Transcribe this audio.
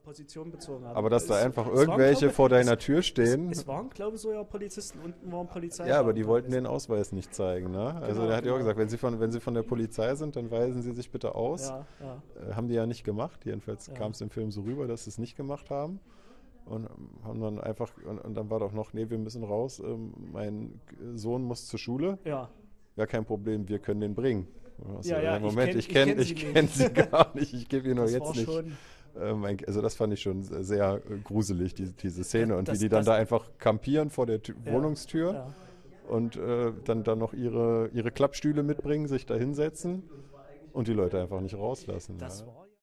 Position bezogen haben. Aber dass da einfach es waren, irgendwelche glaube, vor deiner Tür stehen. Es waren, glaube ich, so ja Polizisten, unten waren Polizei. Ja, aber die wollten den Ausweis nicht zeigen. Ne? Also Genau, der hat ja auch genau. gesagt, wenn Sie von der Polizei sind, dann weisen Sie sich bitte aus. Ja, ja. Haben die ja nicht gemacht. Jedenfalls Ja. kam es im Film so rüber, dass sie es nicht gemacht haben. Und haben dann einfach, und dann war doch noch, nee, wir müssen raus, mein Sohn muss zur Schule. Ja. Ja, kein Problem, wir können den bringen. Also, Ja, Moment, ich kenn kenn sie gar nicht, ich gebe ihn nur Das jetzt war nicht. schon- Also das fand ich schon sehr gruselig, diese Szene. Und Das- wie die dann das- da einfach kampieren vor der Wohnungstür Ja. und dann noch ihre Klappstühle mitbringen, sich da hinsetzen und die Leute einfach nicht rauslassen. Das Ja. war